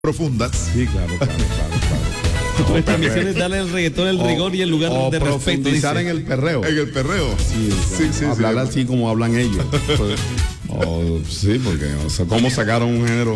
profundas. Sí, claro. Nuestra misión es darle al reggaetón el rigor y el lugar de respeto. Profundizar en el perreo. En el perreo. Sí, hablar así como hablan ellos. Sí, porque cómo sacaron un género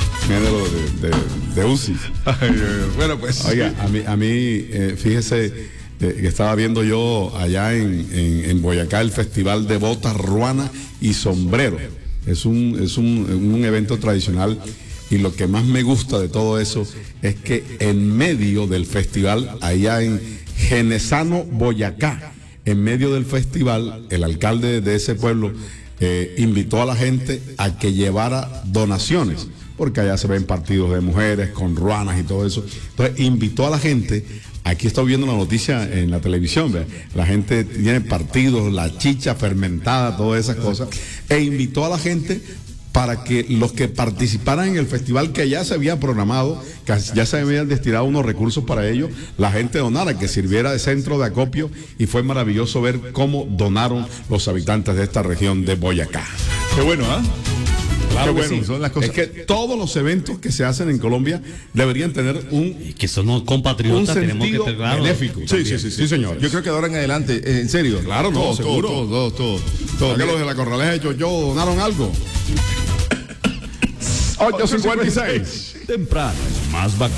de UCI. Bueno, pues. Oiga, a mí fíjese que estaba viendo yo allá en Boyacá el Festival de Botas, Ruana y Sombrero. Es un evento tradicional. Y lo que más me gusta de todo eso es que en medio del festival, allá en Genesano, Boyacá, en medio del festival, el alcalde de ese pueblo invitó a la gente a que llevara donaciones, porque allá se ven partidos de mujeres con ruanas y todo eso. Entonces invitó a la gente. Aquí estoy viendo la noticia en la televisión, ¿ve? La gente tiene partidos, la chicha fermentada, todas esas cosas, e invitó a la gente para que los que participaran en el festival, que ya se había programado, que ya se habían destinado unos recursos para ello, la gente donara, que sirviera de centro de acopio, y fue maravilloso ver cómo donaron los habitantes de esta región de Boyacá. Qué bueno, ¿ah? Claro, qué bueno, sí. son las cosas. Es que todos los eventos que se hacen en Colombia deberían tener que somos compatriotas, un tenemos que sentido tener claro. benéfico. Sí, señor. Yo creo que de ahora en adelante, en serio. Claro, no, seguro. Todo. Que los de la Corraleja de Chocho donaron algo. 8:56. Temprano, más bacán.